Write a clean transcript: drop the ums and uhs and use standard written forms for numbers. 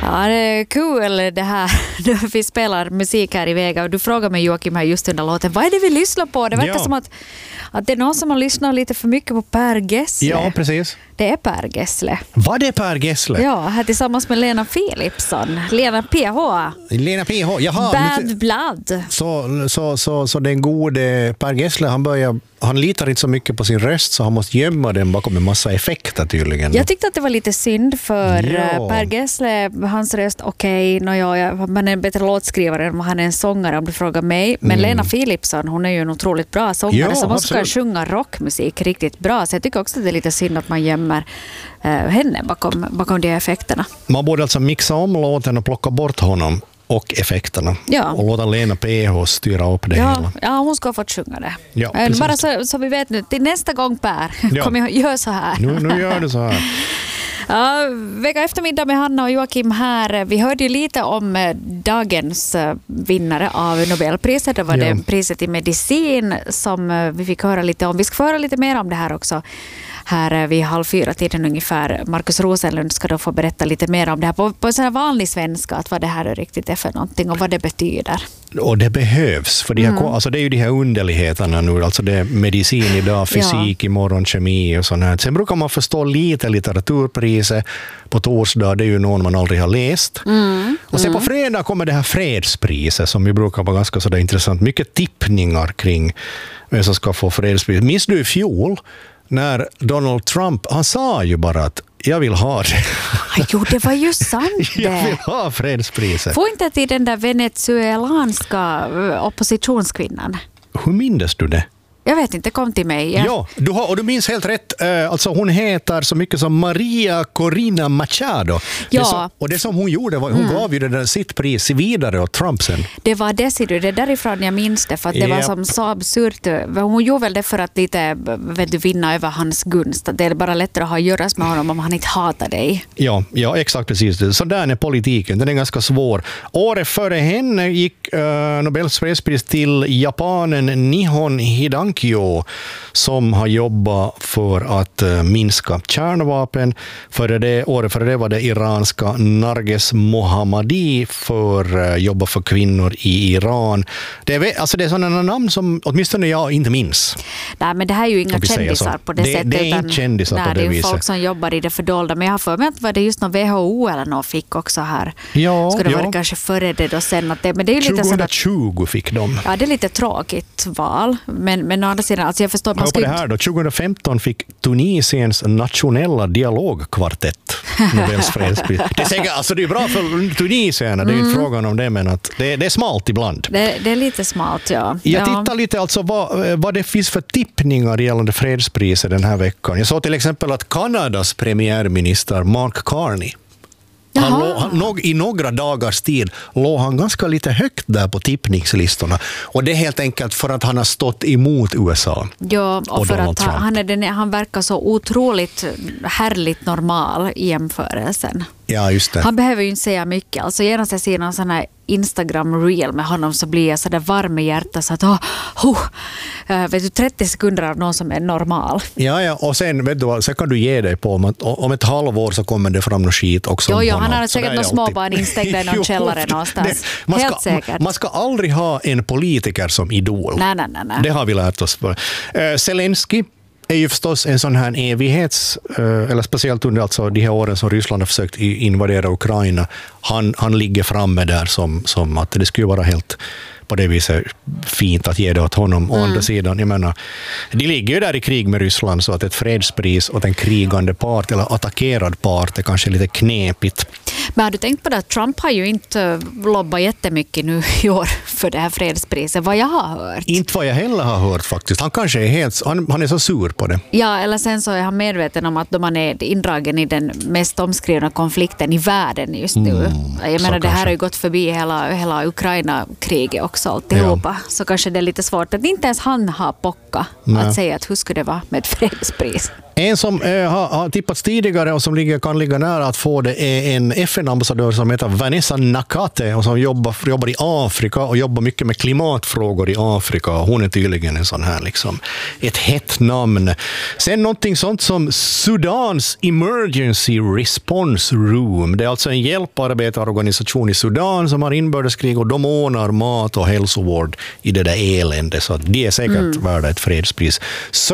Ja, det är kul det här. Vi spelar musik här i Vega och du frågar mig, Joakim, här just under låten. Vad är det vi lyssnar på? Det verkar som att det är någon som har lyssnat lite för mycket på Per Gessle. Ja, precis. Det är Per Gessle. Vad är Per Gessle? Ja, här tillsammans med Lena Philipsson. Lena PH. Lena PH, jaha. Bad Blood. Så den gode Per Gessle, han litar inte så mycket på sin röst så han måste gömma den bakom en massa effekter tydligen. Jag tyckte att det var lite synd för Per Gessle, hans röst, man är en bättre låtskrivare än han är en sångare om du frågar mig. Men Lena Philipsson, hon är ju en otroligt bra sångare som också kan sjunga rockmusik riktigt bra. Så jag tycker också att det är lite synd att man gömmer henne bakom de effekterna. Man borde alltså mixa om låten och plocka bort honom och effekterna. Ja. Och låta Lena PH styra upp det hela. Ja, hon ska ha fått sjunga det. Ja, bara så vi vet nu, till nästa gång Per, kommer jag göra så här. Nu gör du så här. Ja, vecka eftermiddag med Hanna och Joakim här. Vi hörde ju lite om dagens vinnare av Nobelpriset. Det var det priset i medicin som vi fick höra lite om. Vi ska få höra lite mer om det här också. Här vid 3:30 ungefär. Markus Rosenlund ska då få berätta lite mer om det här på sån här vanlig svenska, att vad det här är riktigt är för någonting och vad det betyder. Och det behövs, för alltså det är ju de här underligheterna nu, alltså det är medicin idag, fysik imorgon, kemi och sånt här. Sen brukar man förstå lite litteraturpriset på torsdag, det är ju någon man aldrig har läst. Och sen på fredag kommer det här fredspriset som ju brukar vara ganska sådär intressant. Mycket tippningar kring vem som ska få fredspriset. Minns du i fjol när Donald Trump, han sa ju bara att jag vill ha det. Jo, det var ju sant det. Jag vill ha fredspriset. Får inte till den där venezuelanska oppositionskvinnan. Hur minns du det? Jag vet inte, kom till mig. Ja, du minns helt rätt. Alltså hon heter så mycket som Maria Corina Machado. Ja. Och det som hon gjorde var hon gav ju det där sitt pris vidare åt Trump sen. Det var det därifrån jag minns det, för att det var som så absurt. Hon gjorde väl det för att lite vinna över hans gunst. Det är bara lättare att ha att göra med honom om han inte hatar dig. Ja, exakt precis. Så där är politiken, den är ganska svår. Året före henne gick Nobels fredspris till japanen Nihon Hidanki, som har jobbat för att minska kärnvapen. Året före det var det iranska Narges Mohammadi för jobba för kvinnor i Iran. Det är sådana namn som åtminstone jag inte minns. Nej, men det här är ju inga kändisar på det sättet. Det är inte kändisar på det viset. Det är ju folk som jobbar i det fördolda. Men jag har för mig att var det just någon WHO eller någon fick också här. Ja, ska det vara kanske före det då sen? Att men det är ju lite 2020 fick de. Ja, det är lite tråkigt val. Men å andra sidan, alltså jag förstår att man ska... det här då, 2015 fick Tunisiens nationella dialogkvartett Nobels fredspris. Det är säkert, alltså det är bra för tunisierna, det är inte frågan om det, men att det är smalt ibland. Det är lite smalt, ja. Jag tittar lite alltså vad det finns för tippningar gällande fredspriset den här veckan. Jag såg till exempel att Kanadas premiärminister Mark Carney, i några dagars tid låg han ganska lite högt där på tippningslistorna. Och det är helt enkelt för att han har stått emot USA. Ja, och för att han verkar så otroligt härligt normal i jämförelsen. Ja, just det. Han behöver ju inte säga mycket. Alltså genast jag ser någon sån här Instagram-reel med honom så blir jag så där varm i hjärtat så att vet du, 30 sekunder av någon som är normal. Ja, och sen vet du, så kan du ge dig på om ett halvår så kommer det fram något skit också. Jo, han har säkert några småbarn instängda i någon källare någonstans. Helt säkert. Man ska aldrig ha en politiker som idol. Nej. Det har vi lärt oss. Zelensky är ju förstås en sån här eller speciellt under alltså de här åren som Ryssland har försökt invadera Ukraina. Han ligger framme där som att det skulle vara helt på det viset fint att ge det åt honom. Å andra sidan, jag menar, de ligger ju där i krig med Ryssland, så att ett fredspris åt en krigande part eller attackerad part är kanske lite knepigt. Men har du tänkt på det att Trump har ju inte lobbat jättemycket nu i år för det här fredspriset, vad jag har hört. Inte vad jag heller har hört faktiskt. Han kanske är han är så sur på det. Ja, eller sen så är han medveten om att man är indragen i den mest omskrivna konflikten i världen just nu. Jag menar, det här har ju gått förbi hela Ukraina-kriget också alltihopa. Så kanske det är lite svårt att inte ens han har pocka att säga att hur skulle det vara med ett fredspris. En som har tippats tidigare och som kan ligga nära att få det är en FN-ambassadör som heter Vanessa Nakate och som jobbar i Afrika och jobbar mycket med klimatfrågor i Afrika. Hon är tydligen en sån här liksom ett hett namn. Sen någonting sånt som Sudans Emergency Response Room. Det är alltså en hjälparbetarorganisation i Sudan som har inbördeskrig och de ordnar mat och hälsovård i det där elände, så att det är säkert värda ett fredspris.